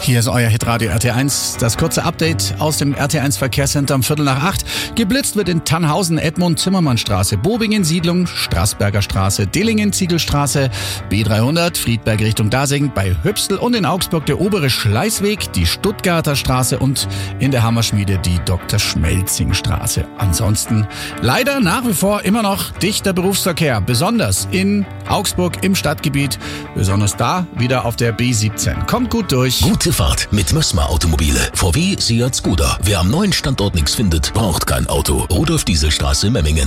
Hier ist euer Hitradio RT1. Das kurze Update aus dem RT1 Verkehrscenter um 7:45. Geblitzt wird in Tannhausen, Edmund-Zimmermann-Straße, Bobingen-Siedlung, Straßberger Straße, Dillingen-Ziegelstraße, B300, Friedberg Richtung Dasing, bei Hübstel und in Augsburg der obere Schleißweg, die Stuttgarter Straße und in der Hammerschmiede die Dr. Schmelzing-Straße. Ansonsten leider nach wie vor immer noch dichter Berufsverkehr, besonders in Augsburg im Stadtgebiet, besonders da wieder auf der B17. Kommt gut durch. Gute Fahrt mit Mössmer Automobile. VW, Seat, Skoda. Wer am neuen Standort nichts findet, braucht kein Auto. Rudolf-Diesel-Straße, Memmingen.